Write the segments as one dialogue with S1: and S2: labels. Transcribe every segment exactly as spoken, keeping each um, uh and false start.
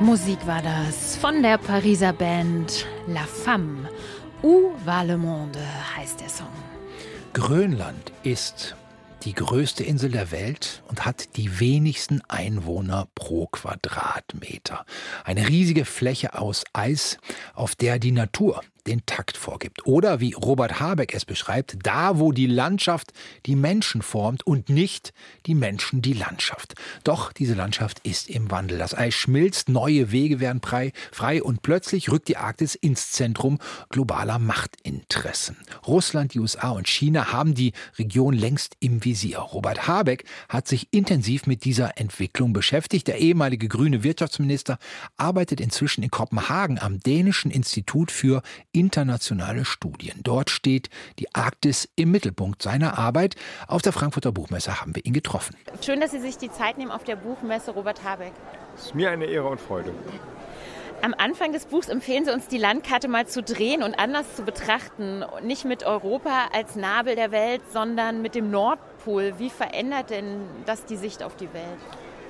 S1: Musik war das von der Pariser Band La Femme. Où va le monde heißt der Song.
S2: Grönland ist die größte Insel der Welt und hat die wenigsten Einwohner pro Quadratmeter. Eine riesige Fläche aus Eis, auf der die Natur den Takt vorgibt. Oder wie Robert Habeck es beschreibt, da wo die Landschaft die Menschen formt und nicht die Menschen die Landschaft. Doch diese Landschaft ist im Wandel. Das Eis schmilzt, neue Wege werden frei und plötzlich rückt die Arktis ins Zentrum globaler Machtinteressen. Russland, die U S A und China haben die Region längst im Visier. Robert Habeck hat sich intensiv mit dieser Entwicklung beschäftigt. Der ehemalige grüne Wirtschaftsminister arbeitet inzwischen in Kopenhagen am dänischen Institut für internationale Studien. Dort steht die Arktis im Mittelpunkt seiner Arbeit. Auf der Frankfurter Buchmesse haben wir ihn getroffen.
S1: Schön, dass Sie sich die Zeit nehmen auf der Buchmesse, Robert Habeck.
S3: Es ist mir eine Ehre und Freude.
S1: Am Anfang des Buchs empfehlen Sie uns, die Landkarte mal zu drehen und anders zu betrachten. Nicht mit Europa als Nabel der Welt, sondern mit dem Nordpol. Wie verändert denn das die Sicht auf die Welt?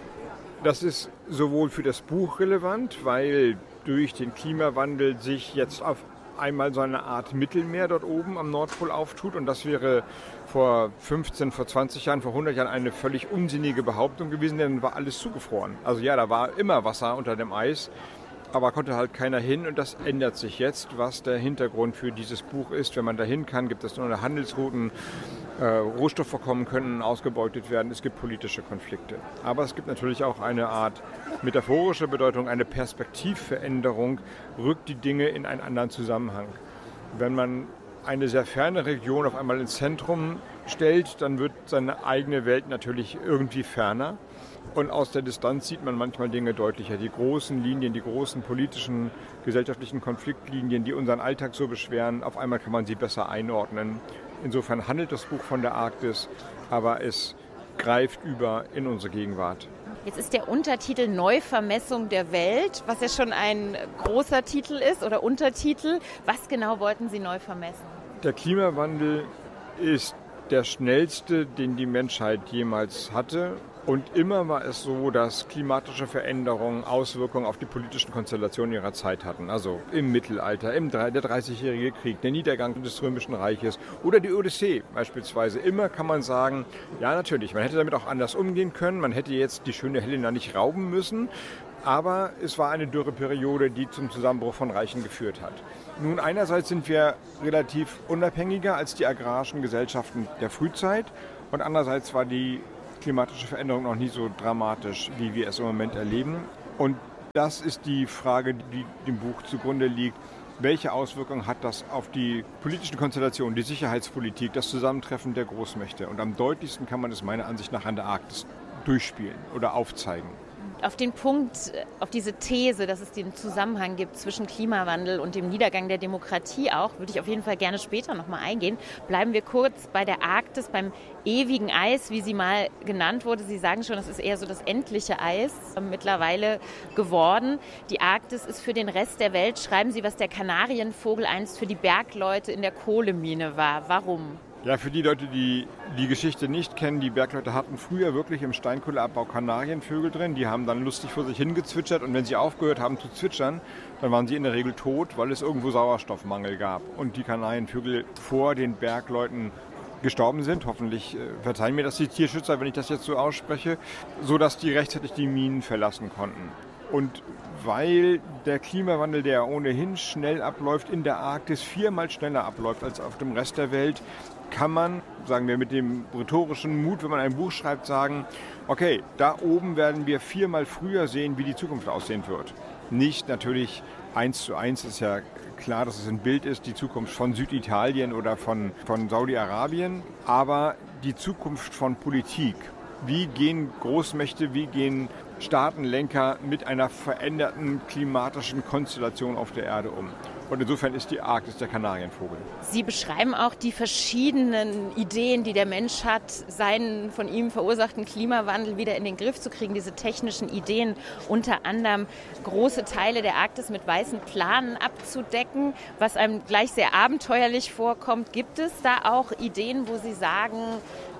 S3: Das ist sowohl für das Buch relevant, weil durch den Klimawandel sich jetzt auf einmal so eine Art Mittelmeer dort oben am Nordpol auftut. Und das wäre vor fünfzehn, vor zwanzig Jahren, vor hundert Jahren eine völlig unsinnige Behauptung gewesen, denn dann war alles zugefroren. Also ja, da war immer Wasser unter dem Eis, aber konnte halt keiner hin und das ändert sich jetzt, was der Hintergrund für dieses Buch ist. Wenn man dahin kann, gibt es nur Handelsrouten, äh, Rohstoffvorkommen können ausgebeutet werden, es gibt politische Konflikte. Aber es gibt natürlich auch eine Art metaphorische Bedeutung, eine Perspektivveränderung, rückt die Dinge in einen anderen Zusammenhang. Wenn man eine sehr ferne Region auf einmal ins Zentrum stellt, dann wird seine eigene Welt natürlich irgendwie ferner. Und aus der Distanz sieht man manchmal Dinge deutlicher. Die großen Linien, die großen politischen, gesellschaftlichen Konfliktlinien, die unseren Alltag so beschweren, auf einmal kann man sie besser einordnen. Insofern handelt das Buch von der Arktis, aber es greift über in unsere Gegenwart.
S1: Jetzt ist der Untertitel Neuvermessung der Welt, was ja schon ein großer Titel ist oder Untertitel. Was genau wollten Sie neu vermessen?
S3: Der Klimawandel ist der schnellste, den die Menschheit jemals hatte. Und immer war es so, dass klimatische Veränderungen Auswirkungen auf die politischen Konstellationen ihrer Zeit hatten. Also im Mittelalter, im der dreißigjährige Krieg, der Niedergang des Römischen Reiches oder die Odyssee beispielsweise. Immer kann man sagen, ja natürlich, man hätte damit auch anders umgehen können. Man hätte jetzt die schöne Helena nicht rauben müssen. Aber es war eine Dürreperiode, die zum Zusammenbruch von Reichen geführt hat. Nun, einerseits sind wir relativ unabhängiger als die agrarischen Gesellschaften der Frühzeit und andererseits war die klimatische Veränderung noch nie so dramatisch, wie wir es im Moment erleben. Und das ist die Frage, die dem Buch zugrunde liegt. Welche Auswirkungen hat das auf die politischen Konstellationen, die Sicherheitspolitik, das Zusammentreffen der Großmächte? Und am deutlichsten kann man es meiner Ansicht nach an der Arktis durchspielen oder aufzeigen.
S1: Auf den Punkt, auf diese These, dass es den Zusammenhang gibt zwischen Klimawandel und dem Niedergang der Demokratie auch, würde ich auf jeden Fall gerne später nochmal eingehen. Bleiben wir kurz bei der Arktis, beim ewigen Eis, wie sie mal genannt wurde. Sie sagen schon, das ist eher so das endliche Eis mittlerweile geworden. Die Arktis ist für den Rest der Welt, schreiben Sie, was der Kanarienvogel einst für die Bergleute in der Kohlemine war. Warum?
S3: Ja, für die Leute, die die Geschichte nicht kennen, die Bergleute hatten früher wirklich im Steinkohleabbau Kanarienvögel drin. Die haben dann lustig vor sich hingezwitschert und wenn sie aufgehört haben zu zwitschern, dann waren sie in der Regel tot, weil es irgendwo Sauerstoffmangel gab. Und die Kanarienvögel vor den Bergleuten gestorben sind. Hoffentlich äh, verzeihen mir das die Tierschützer, wenn ich das jetzt so ausspreche, sodass die rechtzeitig die Minen verlassen konnten. Und weil der Klimawandel, der ohnehin schnell abläuft, in der Arktis viermal schneller abläuft als auf dem Rest der Welt, kann man, sagen wir mit dem rhetorischen Mut, wenn man ein Buch schreibt, sagen, okay, da oben werden wir viermal früher sehen, wie die Zukunft aussehen wird. Nicht natürlich eins zu eins, ist ja klar, dass es ein Bild ist, die Zukunft von Süditalien oder von, von Saudi-Arabien, aber die Zukunft von Politik. Wie gehen Großmächte, wie gehen Staatenlenker mit einer veränderten klimatischen Konstellation auf der Erde um? Und insofern ist die Arktis der Kanarienvogel.
S1: Sie beschreiben auch die verschiedenen Ideen, die der Mensch hat, seinen von ihm verursachten Klimawandel wieder in den Griff zu kriegen. Diese technischen Ideen, unter anderem große Teile der Arktis mit weißen Planen abzudecken, was einem gleich sehr abenteuerlich vorkommt. Gibt es da auch Ideen, wo Sie sagen,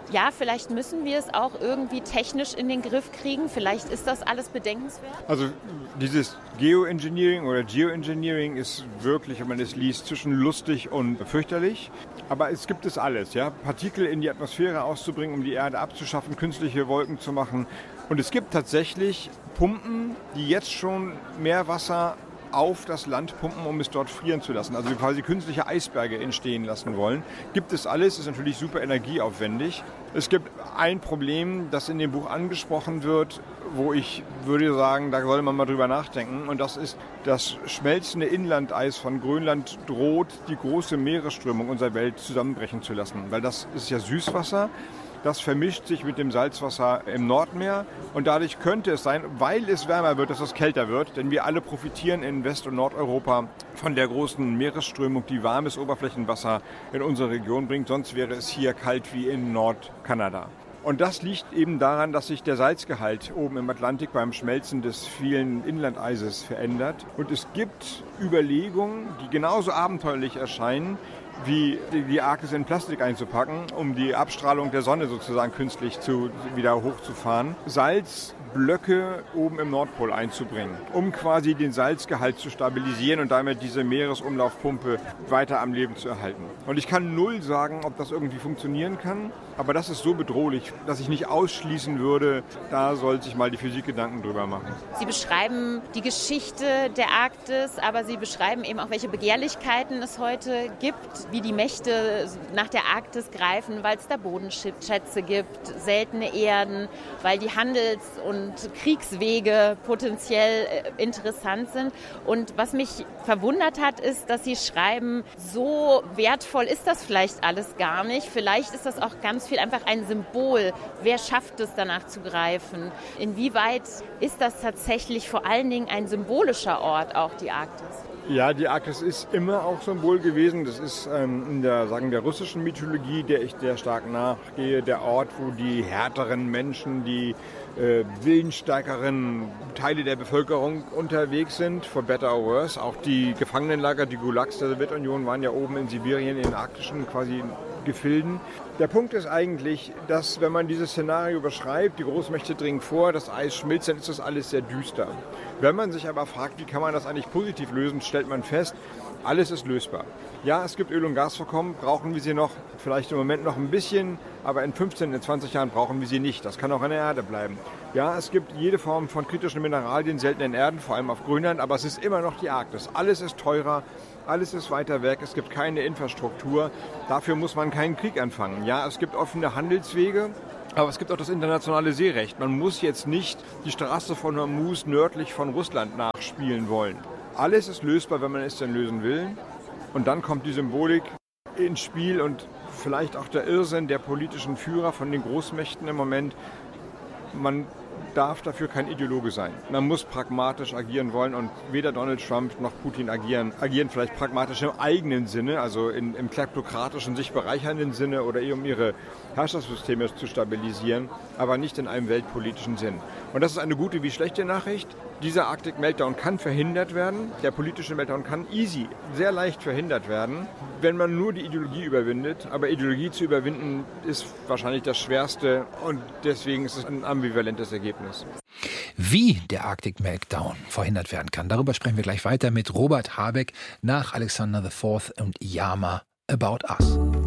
S1: ja, vielleicht müssen wir es auch irgendwie technisch in den Griff kriegen. Vielleicht ist das alles bedenkenswert.
S3: Also dieses Geoengineering oder Geoengineering ist wirklich, wenn man es liest, zwischen lustig und fürchterlich. Aber es gibt es alles, ja. Partikel in die Atmosphäre auszubringen, um die Erde abzuschaffen, künstliche Wolken zu machen. Und es gibt tatsächlich Pumpen, die jetzt schon Meerwasser auf das Land pumpen, um es dort frieren zu lassen. Also quasi künstliche Eisberge entstehen lassen wollen. Gibt es alles, ist natürlich super energieaufwendig. Es gibt ein Problem, das in dem Buch angesprochen wird, wo ich würde sagen, da sollte man mal drüber nachdenken. Und das ist, das schmelzende Inlandeis von Grönland droht, die große Meeresströmung unserer Welt zusammenbrechen zu lassen. Weil das ist ja Süßwasser. Das vermischt sich mit dem Salzwasser im Nordmeer und dadurch könnte es sein, weil es wärmer wird, dass es kälter wird. Denn wir alle profitieren in West- und Nordeuropa von der großen Meeresströmung, die warmes Oberflächenwasser in unsere Region bringt. Sonst wäre es hier kalt wie in Nordkanada. Und das liegt eben daran, dass sich der Salzgehalt oben im Atlantik beim Schmelzen des vielen Inlandeises verändert. Und es gibt Überlegungen, die genauso abenteuerlich erscheinen, wie die Arktis in Plastik einzupacken, um die Abstrahlung der Sonne sozusagen künstlich zu, wieder hochzufahren. Salzblöcke oben im Nordpol einzubringen, um quasi den Salzgehalt zu stabilisieren und damit diese Meeresumlaufpumpe weiter am Leben zu erhalten. Und ich kann null sagen, ob das irgendwie funktionieren kann, aber das ist so bedrohlich, dass ich nicht ausschließen würde, da sollte sich mal die Physik Gedanken drüber machen.
S1: Sie beschreiben die Geschichte der Arktis, aber Sie beschreiben eben auch, welche Begehrlichkeiten es heute gibt, wie die Mächte nach der Arktis greifen, weil es da Bodenschätze gibt, seltene Erden, weil die Handels- und Kriegswege potenziell interessant sind. Und was mich verwundert hat, ist, dass Sie schreiben, so wertvoll ist das vielleicht alles gar nicht. Vielleicht ist das auch ganz viel einfach ein Symbol. Wer schafft es, danach zu greifen? Inwieweit ist das tatsächlich vor allen Dingen ein symbolischer Ort, auch die Arktis?
S3: Ja, die Arktis ist immer auch Symbol gewesen. Das ist ähm, in der, sagen, der russischen Mythologie, der ich sehr stark nachgehe, der Ort, wo die härteren Menschen, die äh, willensstärkeren Teile der Bevölkerung unterwegs sind, for better or worse. Auch die Gefangenenlager, die Gulags der Sowjetunion waren ja oben in Sibirien, in arktischen quasi Gefilden. Der Punkt ist eigentlich, dass wenn man dieses Szenario beschreibt, die Großmächte dringen vor, das Eis schmilzt, dann ist das alles sehr düster. Wenn man sich aber fragt, wie kann man das eigentlich positiv lösen, stellt man fest, alles ist lösbar. Ja, es gibt Öl- und Gasvorkommen, brauchen wir sie noch, vielleicht im Moment noch ein bisschen, aber in fünfzehn, in zwanzig Jahren brauchen wir sie nicht. Das kann auch in der Erde bleiben. Ja, es gibt jede Form von kritischen Mineralien, seltenen Erden, vor allem auf Grönland, aber es ist immer noch die Arktis. Alles ist teurer, alles ist weiter weg, es gibt keine Infrastruktur. Dafür muss man keinen Krieg anfangen. Ja, es gibt offene Handelswege, aber es gibt auch das internationale Seerecht. Man muss jetzt nicht die Straße von Hormuz nördlich von Russland nachspielen wollen. Alles ist lösbar, wenn man es denn lösen will. Und dann kommt die Symbolik ins Spiel und vielleicht auch der Irrsinn der politischen Führer von den Großmächten im Moment. Man darf dafür kein Ideologe sein. Man muss pragmatisch agieren wollen und weder Donald Trump noch Putin agieren, agieren vielleicht pragmatisch im eigenen Sinne, also in, im kleptokratischen, sich bereichernden Sinne oder eher um ihre Herrschaftssysteme zu stabilisieren, aber nicht in einem weltpolitischen Sinn. Und das ist eine gute wie schlechte Nachricht. Dieser Arctic Meltdown kann verhindert werden. Der politische Meltdown kann easy, sehr leicht verhindert werden, wenn man nur die Ideologie überwindet. Aber Ideologie zu überwinden ist wahrscheinlich das Schwerste und deswegen ist es ein ambivalentes Ergebnis.
S2: Wie der Arctic Meltdown verhindert werden kann, darüber sprechen wir gleich weiter mit Robert Habeck nach Alexander der Vierte und Yama About Us.